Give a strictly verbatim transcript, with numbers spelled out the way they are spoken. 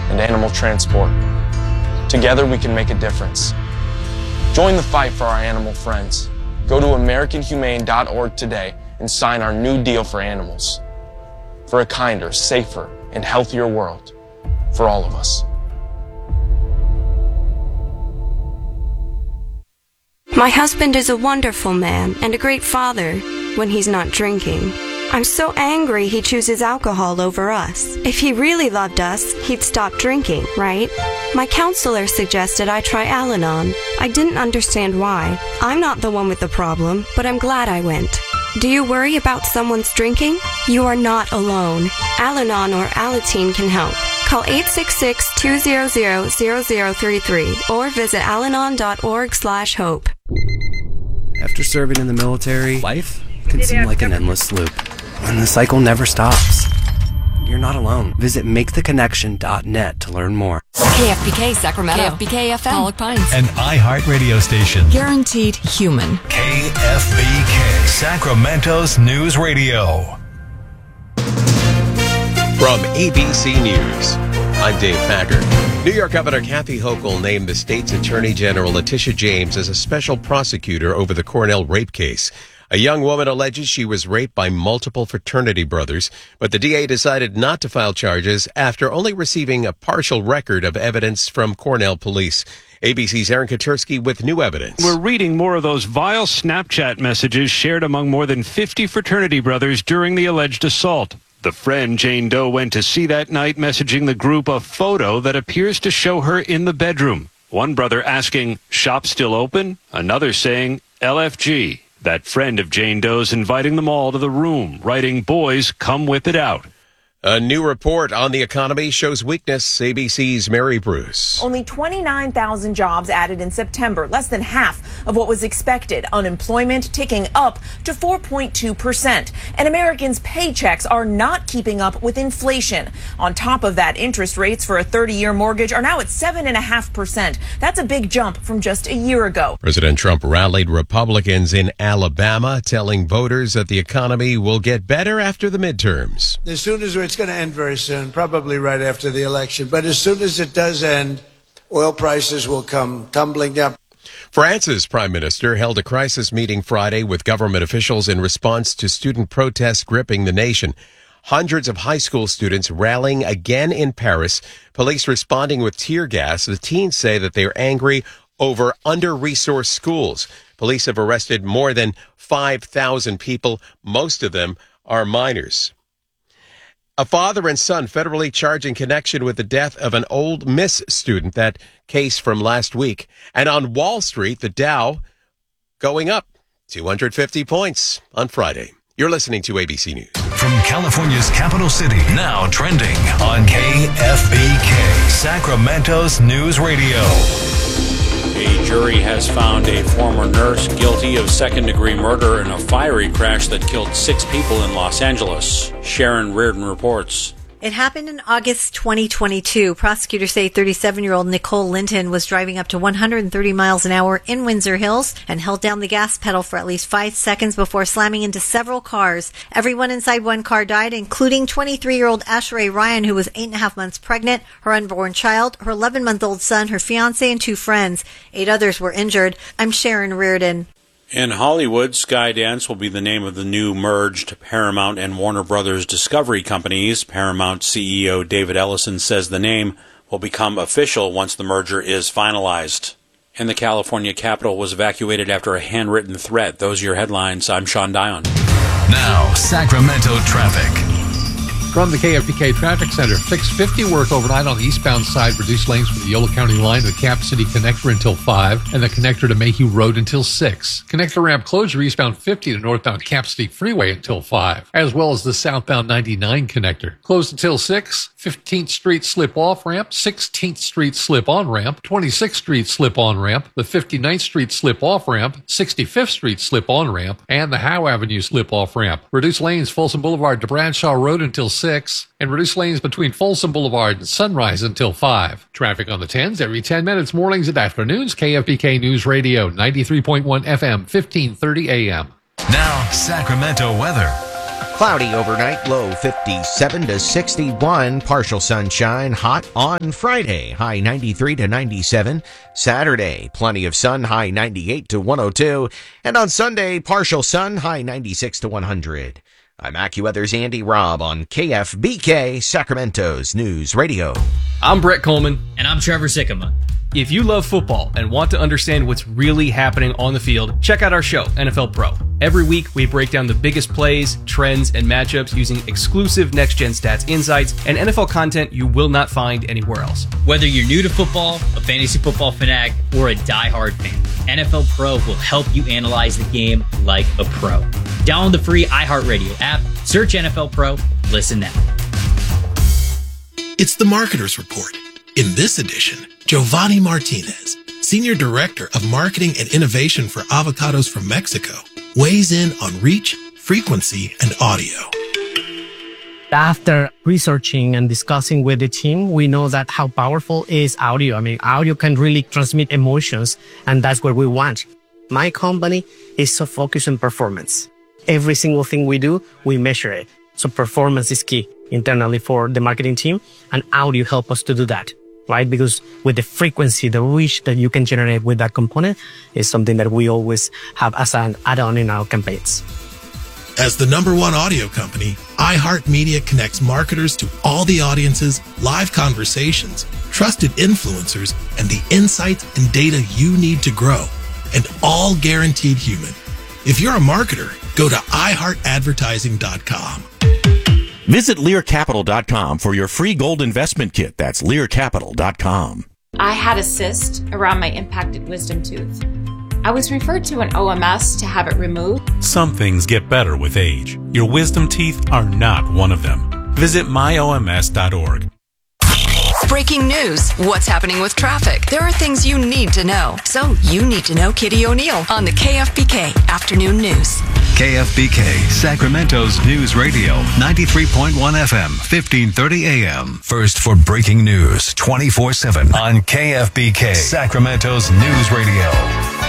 and animal transport. Together we can make a difference. Join the fight for our animal friends. Go to American Humane dot org today and sign our new deal for animals. For a kinder, safer, and healthier world for all of us. My husband is a wonderful man and a great father when he's not drinking. I'm so angry he chooses alcohol over us. If he really loved us, he'd stop drinking, right? My counselor suggested I try Al-Anon. I didn't understand why. I'm not the one with the problem, but I'm glad I went. Do you worry about someone's drinking? You are not alone. Al-Anon or Alateen can help. Call eight six six, two zero zero, zero zero three three or visit alanon dot org slash hope. After serving in the military, life can seem like an endless loop. And the cycle never stops. You're not alone. Visit make the connection dot net to learn more. K F B K Sacramento. K F B K F M. Pollock Pines. An iHeart radio station. Guaranteed human. K F B K, Sacramento's news radio. From A B C News, I'm Dave Packer. New York Governor Kathy Hochul named the state's Attorney General Letitia James as a special prosecutor over the Cornell rape case. A young woman alleges she was raped by multiple fraternity brothers, but the D A decided not to file charges after only receiving a partial record of evidence from Cornell police. A B C's Aaron Katursky with new evidence. We're reading more of those vile Snapchat messages shared among more than fifty fraternity brothers during the alleged assault. The friend Jane Doe went to see that night messaging the group a photo that appears to show her in the bedroom. One brother asking, "Shop still open?" Another saying, L F G. That friend of Jane Doe's inviting them all to the room, writing, "Boys, come whip it out." A new report on the economy shows weakness. A B C's Mary Bruce. Only twenty-nine thousand jobs added in September, less than half of what was expected. Unemployment ticking up to four point two percent. And Americans' paychecks are not keeping up with inflation. On top of that, interest rates for a thirty-year mortgage are now at seven point five percent. That's a big jump from just a year ago. President Trump rallied Republicans in Alabama, telling voters that the economy will get better after the midterms. As soon as we're It's going to end very soon, probably right after the election. But as soon as it does end, oil prices will come tumbling down. France's prime minister held a crisis meeting Friday with government officials in response to student protests gripping the nation. Hundreds of high school students rallying again in Paris, police responding with tear gas. The teens say that they are angry over under-resourced schools. Police have arrested more than five thousand people. Most of them are minors. A father and son federally charged in connection with the death of an Ole Miss student, that case from last week. And on Wall Street, the Dow going up two hundred fifty points on Friday. You're listening to A B C News. From California's capital city, now trending on K F B K, Sacramento's news radio. A jury has found a former nurse guilty of second-degree murder in a fiery crash that killed six people in Los Angeles. Sharon Reardon reports. It happened in August twenty twenty-two. Prosecutors say thirty-seven-year-old Nicole Linton was driving up to one hundred thirty miles an hour in Windsor Hills and held down the gas pedal for at least five seconds before slamming into several cars. Everyone inside one car died, including twenty-three-year-old Asheray Ryan, who was eight and a half months pregnant, her unborn child, her eleven-month-old son, her fiancé, and two friends. Eight others were injured. I'm Sharon Reardon. In Hollywood, Skydance will be the name of the new merged Paramount and Warner Brothers Discovery companies. Paramount C E O David Ellison says the name will become official once the merger is finalized. And the California Capitol was evacuated after a handwritten threat. Those are your headlines. I'm Sean Dion. Now, Sacramento traffic. From the K F B K Traffic Center, fix fifty work overnight on the eastbound side. Reduce lanes from the Yolo County line to the Cap City connector until five, and the connector to Mayhew Road until six. Connector ramp closure eastbound fifty to northbound Cap City Freeway until five, as well as the southbound ninety-nine connector. Closed until six. fifteenth Street slip-off ramp, sixteenth Street slip-on ramp, twenty-sixth Street slip-on ramp, the fifty-ninth Street slip-off ramp, sixty-fifth Street slip-on ramp, and the Howe Avenue slip-off ramp. Reduce lanes Folsom Boulevard to Bradshaw Road until six, and reduce lanes between Folsom Boulevard and Sunrise until five. Traffic on the tens every ten minutes, mornings and afternoons. K F B K News Radio, ninety-three point one F M, fifteen thirty A M. Now, Sacramento weather. Cloudy overnight, low fifty-seven to sixty-one. Partial sunshine, hot on Friday, high ninety-three to ninety-seven. Saturday, plenty of sun, high ninety-eight to one oh two. And on Sunday, partial sun, high ninety-six to one hundred. I'm AccuWeather's Andy Robb on K F B K, Sacramento's News Radio. I'm Brett Coleman. And I'm Trevor Sikkema. If you love football and want to understand what's really happening on the field, check out our show, N F L Pro. Every week, we break down the biggest plays, trends, and matchups using exclusive next-gen stats insights and N F L content you will not find anywhere else. Whether you're new to football, a fantasy football fanatic, or a diehard fan, N F L Pro will help you analyze the game like a pro. Download the free iHeartRadio app, search N F L Pro, listen now. It's the Marketer's Report. In this edition, Giovanni Martinez, Senior Director of Marketing and Innovation for Avocados from Mexico, weighs in on reach, frequency, and audio. After researching and discussing with the team, we know that how powerful is audio. I mean, audio can really transmit emotions, and that's what we want. My company is so focused on performance. Every single thing we do, we measure it. So performance is key internally for the marketing team, and audio help us to do that, right? Because with the frequency, the reach that you can generate with that component is something that we always have as an add-on in our campaigns. As the number one audio company, iHeartMedia connects marketers to all the audiences, live conversations, trusted influencers, and the insights and data you need to grow, and all guaranteed human. If you're a marketer, go to i heart advertising dot com. Visit Lear Capital dot com for your free gold investment kit. That's Lear Capital dot com. I had a cyst around my impacted wisdom tooth. I was referred to an O M S to have it removed. Some things get better with age. Your wisdom teeth are not one of them. Visit my O M S dot org. Breaking news. What's happening with traffic? There are things you need to know. So you need to know Kitty O'Neill on the K F B K Afternoon News. K F B K, Sacramento's News Radio, ninety-three point one F M, fifteen thirty A M. First for breaking news, twenty-four seven on K F B K, Sacramento's News Radio.